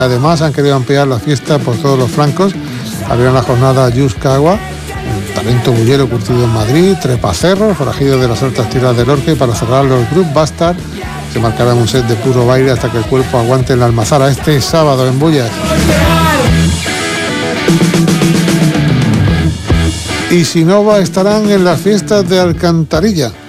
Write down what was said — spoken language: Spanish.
Además han querido ampliar la fiesta por todos los flancos. Abrieron la jornada Yuscagua, un talento bullero curtido en Madrid, Trepacerros, forajido de las altas tierras del Orque, y para cerrar los Group Bastard, que marcarán un set de puro baile hasta que el cuerpo aguante en la Almazara este sábado en Bullas. Y Sinova estarán en las fiestas de Alcantarilla.